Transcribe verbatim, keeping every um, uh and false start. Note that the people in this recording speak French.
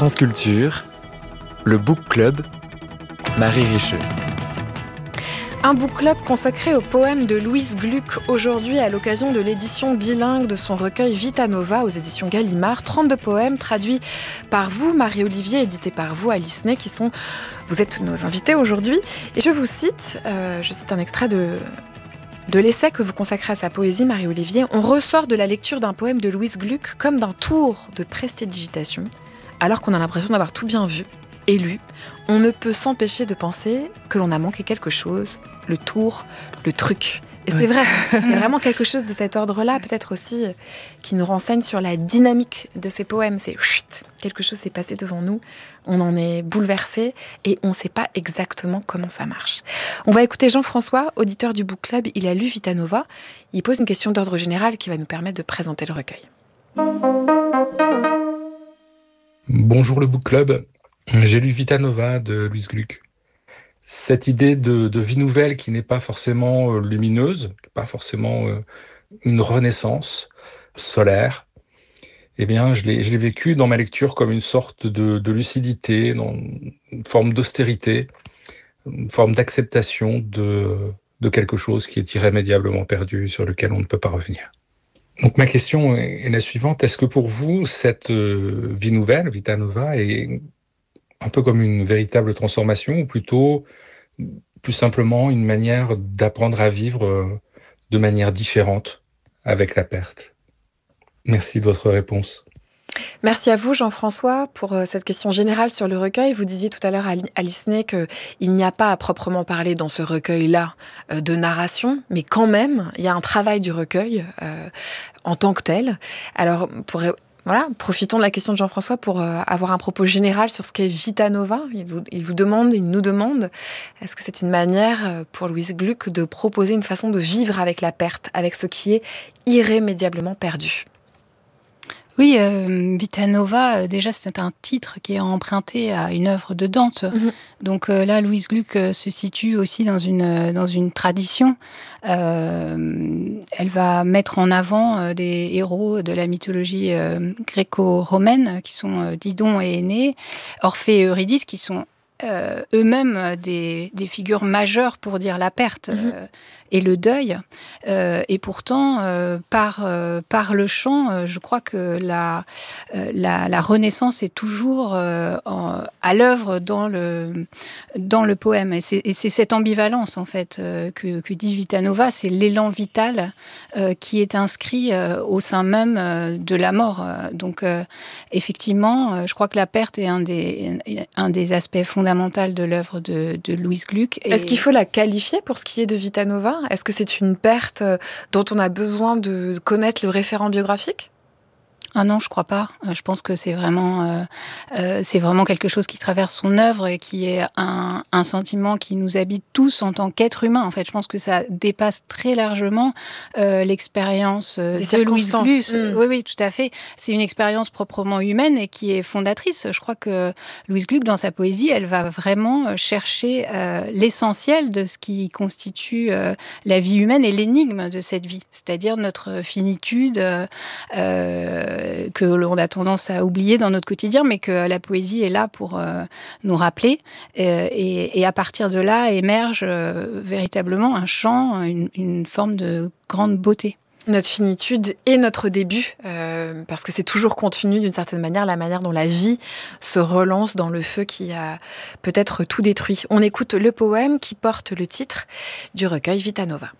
France Culture, le Book Club, Marie Richeux. Un book club consacré au poème de Louise Gluck, aujourd'hui à l'occasion de l'édition bilingue de son recueil Vita Nova aux éditions Gallimard. trente-deux poèmes traduits par vous, Marie-Olivier, édités par vous, Alice Ney, qui sont... Vous êtes nos invités aujourd'hui. Et je vous cite, euh, je cite un extrait de... de l'essai que vous consacrez à sa poésie, Marie-Olivier. On ressort de la lecture d'un poème de Louise Gluck comme d'un tour de prestidigitation, alors qu'on a l'impression d'avoir tout bien vu et lu. On ne peut s'empêcher de penser que l'on a manqué quelque chose, le tour, le truc. Et c'est vrai, il y a vraiment quelque chose de cet ordre-là, peut-être aussi, qui nous renseigne sur la dynamique de ces poèmes. C'est chut, quelque chose s'est passé devant nous, on en est bouleversé et on ne sait pas exactement comment ça marche. On va écouter Jean-François, auditeur du Book Club. Il a lu Vita Nova. Il pose une question d'ordre général qui va nous permettre de présenter le recueil. Bonjour le Book Club. J'ai lu Vita Nova de Louise Gluck. Cette idée de, de vie nouvelle qui n'est pas forcément lumineuse, pas forcément une renaissance solaire, eh bien, je l'ai, je l'ai vécu dans ma lecture comme une sorte de, de lucidité, dans une forme d'austérité, une forme d'acceptation de, de quelque chose qui est irrémédiablement perdu, sur lequel on ne peut pas revenir. Donc ma question est la suivante. Est-ce que pour vous, cette vie nouvelle, Vita Nova, est un peu comme une véritable transformation, ou plutôt plus simplement une manière d'apprendre à vivre de manière différente avec la perte? Merci de votre réponse. Merci à vous, Jean-François, pour cette question générale sur le recueil. Vous disiez tout à l'heure à Alice Ney qu'il n'y a pas à proprement parler dans ce recueil-là de narration, mais quand même, il y a un travail du recueil euh, en tant que tel. Alors, pour... Voilà, profitons de la question de Jean-François pour euh, avoir un propos général sur ce qu'est Vita Nova. Il vous, il vous demande, il nous demande, est-ce que c'est une manière pour Louise Gluck de proposer une façon de vivre avec la perte, avec ce qui est irrémédiablement perdu? Oui, euh, Vita Nova, euh, déjà c'est un titre qui est emprunté à une œuvre de Dante. Mmh. Donc euh, là, Louise Gluck euh, se situe aussi dans une, dans une tradition. Euh, elle va mettre en avant euh, des héros de la mythologie euh, gréco-romaine, qui sont euh, Didon et Énée, Orphée et Eurydice, qui sont euh, eux-mêmes des, des figures majeures pour dire la perte. Mmh. euh, et le deuil. Euh, et pourtant, euh, par, euh, par le chant, euh, je crois que la, euh, la, la Renaissance est toujours euh, en, à l'œuvre dans le, dans le poème. Et c'est, et c'est cette ambivalence, en fait, euh, que, que dit Vita Nova, c'est l'élan vital euh, qui est inscrit euh, au sein même euh, de la mort. Donc, euh, effectivement, euh, je crois que la perte est un des, un des aspects fondamentaux de l'œuvre de, de Louise Gluck. Et... Est-ce qu'il faut la qualifier pour ce qui est de Vita Nova ? Est-ce que c'est une perte dont on a besoin de connaître le référent biographique ? Ah non, je crois pas. Je pense que c'est vraiment, euh, euh, c'est vraiment quelque chose qui traverse son œuvre et qui est un, un sentiment qui nous habite tous en tant qu'êtres humains. En fait, je pense que ça dépasse très largement euh, l'expérience euh, de Louise Gluck. Mmh. Oui, oui, tout à fait. C'est une expérience proprement humaine et qui est fondatrice. Je crois que Louise Gluck, dans sa poésie, elle va vraiment chercher euh, l'essentiel de ce qui constitue euh, la vie humaine et l'énigme de cette vie, c'est-à-dire notre finitude. Euh, euh, que l'on a tendance à oublier dans notre quotidien, mais que la poésie est là pour euh, nous rappeler. Euh, et, et à partir de là émerge euh, véritablement un chant, une, une forme de grande beauté. Notre finitude et notre début, euh, parce que c'est toujours contenu d'une certaine manière, la manière dont la vie se relance dans le feu qui a peut-être tout détruit. On écoute le poème qui porte le titre du recueil Vita Nova.